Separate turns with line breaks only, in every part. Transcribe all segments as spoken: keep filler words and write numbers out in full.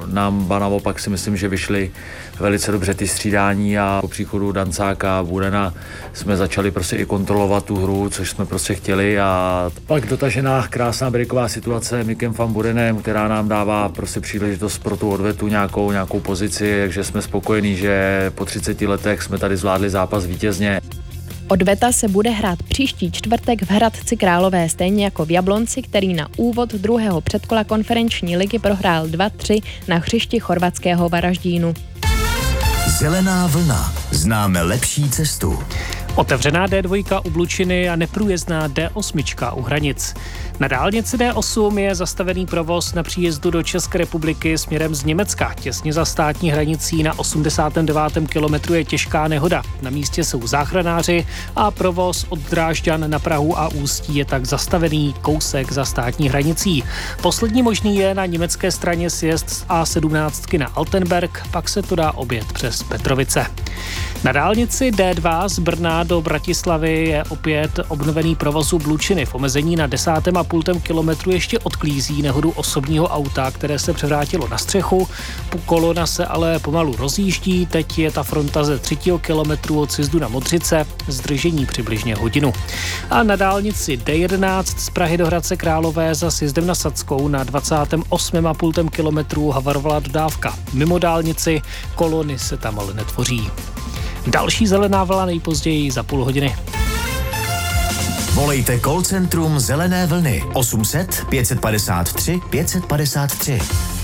nám ba naopak si myslím, že vyšly velice dobře ty střídání a po příchodu Dancáka a Budena jsme začali prostě i kontrolovat tu hru, což jsme prostě chtěli a pak dotažená krásná breaková situace Mikem van Burenem, která nám dává prostě příležitost pro tu odvetu nějakou, nějakou pozici, takže jsme spokojení, že po třiceti letech jsme tady zvládli zápas vítězně.
Odveta se bude hrát příští čtvrtek v Hradci Králové, stejně jako v Jablonci, který na úvod druhého předkola konferenční ligy prohrál dva tři na hřišti chorvatského Varaždínu.
Zelená vlna. Známe lepší cestu.
Otevřená D dva u Blučiny a neprůjezdná D osm u Hranic. Na dálnici D osm je zastavený provoz na příjezdu do České republiky směrem z Německa. Těsně za státní hranicí na osmdesátém devátém kilometru je těžká nehoda. Na místě jsou záchranáři a provoz od Drážďan na Prahu a Ústí je tak zastavený kousek za státní hranicí. Poslední možný je na německé straně sjezd z A sedmnáct na Altenberg, pak se to dá objet přes Petrovice. Na dálnici D dva z Brna do Bratislavy je opět obnovený provoz u Blučiny. V omezení na desátém a půltém kilometru ještě odklízí nehodu osobního auta, které se převrátilo na střechu. Kolona se ale pomalu rozjíždí, teď je ta fronta ze třetího kilometru od sjezdu na Modřice, zdržení přibližně hodinu. A na dálnici D jedenáct z Prahy do Hradce Králové za sjezdem na Sadskou na dvacátém osmém a půltém kilometru havarovala dodávka. Mimo dálnici kolony se tam ale netvoří. Další zelená vlna nejpozději za půl hodiny.
Volejte call centrum Zelené vlny osm set pět padesát tři pět padesát tři.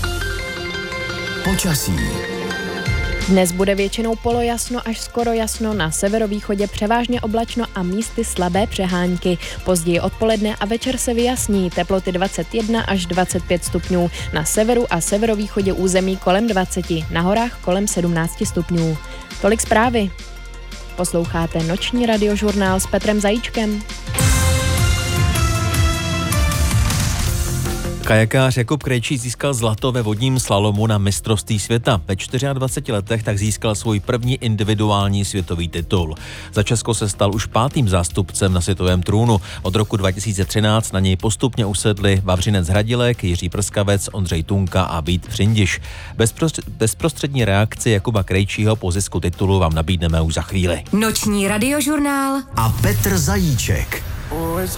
Počasí.
Dnes bude většinou polojasno až skoro jasno, na severovýchodě převážně oblačno a místy slabé přehánky. Později odpoledne a večer se vyjasní, teploty dvacet jedna až dvacet pět stupňů, na severu a severovýchodě území kolem dvacet, na horách kolem sedmnáct stupňů. Tolik zprávy. Posloucháte noční radiožurnál s Petrem Zajíčkem.
Kajakář Jakub Krejčí získal zlato ve vodním slalomu na mistrovství světa. Ve dvaceti čtyřech letech tak získal svůj první individuální světový titul. Za Česko se stal už pátým zástupcem na světovém trůnu. Od roku dva tisíce třináct na něj postupně usedli Vavřinec Hradilek, Jiří Prskavec, Ondřej Tunka a Vít Přindiš. Bezprostřední reakci Jakuba Krejčího po zisku titulu vám nabídneme už za chvíli.
Noční radiožurnál
a Petr Zajíček.